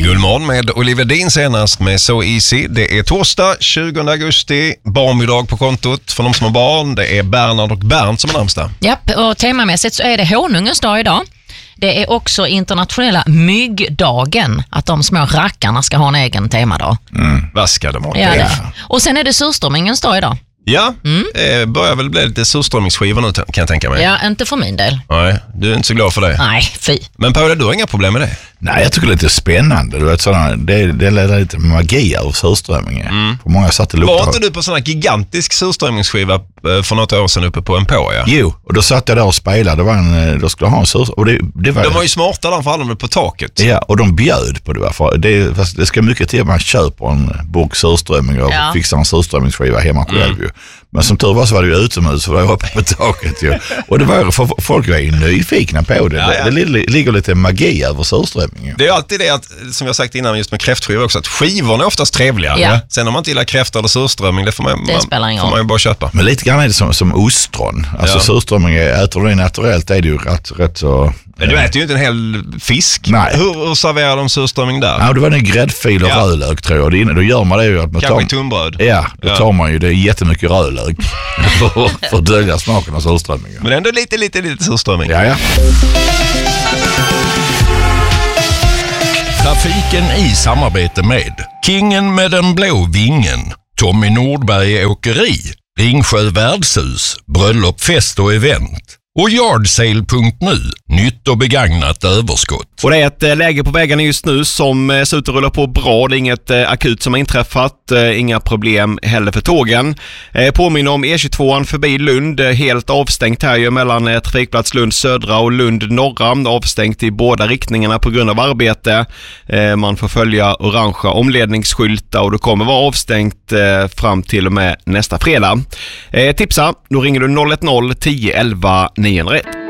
Gullmorgon med Oliver Dean senast med So Easy. Det är torsdag 20 augusti, barnbidrag på kontot för de som har barn. Det är Bernhard och Bernt som är närmsta. Japp, och temamässigt så är det honungens dag idag. Det är också internationella myggdagen, att de små rackarna ska ha en egen temadag. Vad ska de ha? Ja, och sen är det surströmmingens dag idag. Ja, börjar väl bli lite surströmmingsskivor nu kan jag tänka mig. Ja, inte för min del. Nej, du är inte så glad för det. Nej, fy. Men Paula, du har inga problem med det? Nej, jag tycker det är lite spännande. Du vet, det leder lite magi av surströmmingen. På många sätt var inte du på sån här gigantisk surströmmingsskiva för något år sedan uppe på Emporia? Jo, och då satt jag där och spelade. Då skulle ha en surströmming. De var ju smarta där för alla de på taket. Ja, och de bjöd på det. Det ska mycket till att man köper en burk surströmming och fixar en surströmmingsskiva hemma själv ju. Men som tur var så var det ju utomhus, så var jag uppe på taket ju. Och det var för folk var ju nyfikna på det. Ja. Det ligger lite magi över surströmmingen. Det är alltid det att, som jag sagt innan just med kräftskivor också, att skivorna är oftast trevligare. Ja. Sen om man inte gillar kräftor eller surströmming, det får man ju bara köpa. Men lite grann är det som ostron. Alltså surströmming, äter du det naturellt är det ju rätt så... Men du äter ju inte en hel fisk. Nej. Hur serverar de surströmming där? Ja, det var en gräddfil och rödlök tror jag. Då gör man det ju att man kanske tunnbröd. Ja, då tar man ju det jättemycket rödlök för att dölja smaken av surströmming. Men ändå lite surströmming. Ja. Trafiken i samarbete med Kingen med den blå vingen, Tommy Nordberg Åkeri, Ringsjö Värdshus, Bröllop, fest och event. Och Yardsale.nu, nytt och begagnat överskott. Och det är ett läge på vägarna just nu som ser ut att rulla på bra. Det är inget akut som har inträffat, inga problem heller för tågen. Påminner om E22 förbi Lund, helt avstängt här ju mellan trafikplats Lund södra och Lund norra. Avstängt i båda riktningarna på grund av arbete. Man får följa orangea omledningsskyltar och det kommer vara avstängt fram till och med nästa fredag. Tipsa, då ringer du 010 11 901.